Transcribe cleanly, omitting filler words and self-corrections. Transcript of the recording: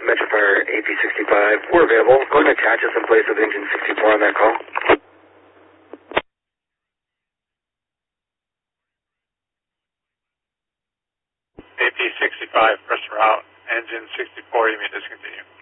Metrofire AP65. We're available. Go ahead and attach us in place with engine 64 on that call. AP65, press route. Engine 64, you may discontinue.